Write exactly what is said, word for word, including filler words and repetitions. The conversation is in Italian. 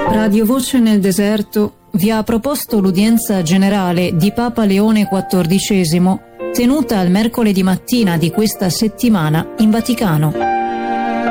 Radio Voce nel Deserto vi ha proposto l'udienza generale di Papa Leone quattordicesimo tenuta il mercoledì mattina di questa settimana in Vaticano.